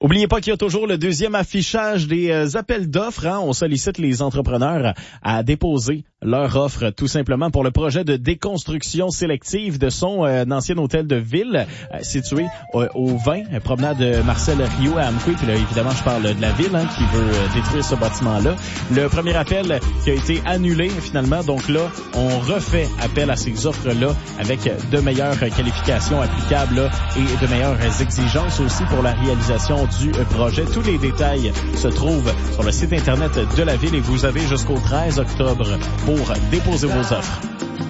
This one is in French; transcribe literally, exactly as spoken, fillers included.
Oubliez pas qu'il y a toujours le deuxième affichage des euh, appels d'offres. Hein. On sollicite les entrepreneurs à déposer leur offre tout simplement pour le projet de déconstruction sélective de son euh, ancien hôtel de ville euh, situé euh, au vingt, promenade Marcel Rio à Amqui. Puis là, évidemment, je parle de la ville hein, qui veut euh, détruire ce bâtiment-là. Le premier appel qui a été annulé finalement. Donc là, on refait appel à ces offres-là avec de meilleures qualifications applicables là, et de meilleures exigences aussi pour la réalisation du projet. Tous les détails se trouvent sur le site Internet de la ville et vous avez jusqu'au treize octobre pour déposer vos offres.